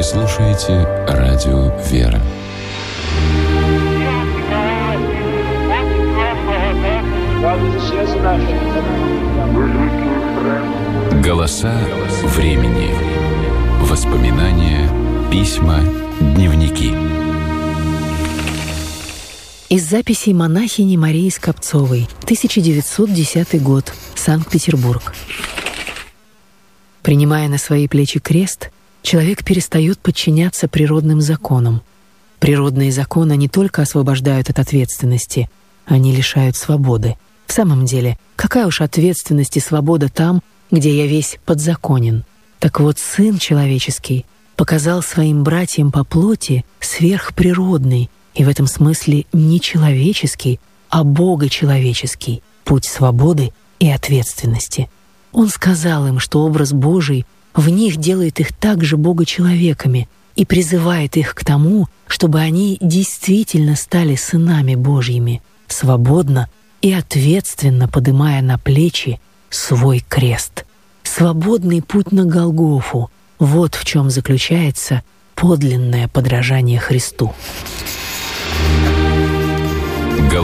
слушаете радио «Вера». Голоса времени. Воспоминания, письма, дневники. Из записей монахини Марии Скопцовой, 1910 год, Санкт-Петербург. Принимая на свои плечи крест, человек перестает подчиняться природным законам. Природные законы не только освобождают от ответственности, они лишают свободы. В самом деле, какая уж ответственность и свобода там, где я весь подзаконен? Так вот, Сын Человеческий показал своим братьям по плоти сверхприродный и в этом смысле не человеческий, а богочеловеческий путь свободы и ответственности. Он сказал им, что образ Божий в них делает их также богочеловеками и призывает их к тому, чтобы они действительно стали сынами Божьими, свободно и ответственно подымая на плечи свой крест. Свободный путь на Голгофу — вот в чем заключается подлинное подражание Христу.